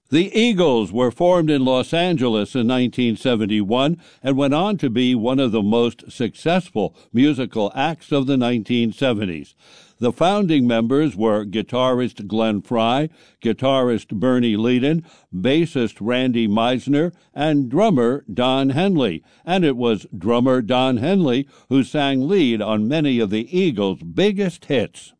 The Eagles were formed in Los Angeles in 1971 and went on to be one of the most successful musical acts of the 1970s. The founding members were guitarist Glenn Frey, guitarist Bernie Leadon, bassist Randy Meisner, and drummer Don Henley. And it was drummer Don Henley who sang lead on many of the Eagles' biggest hits.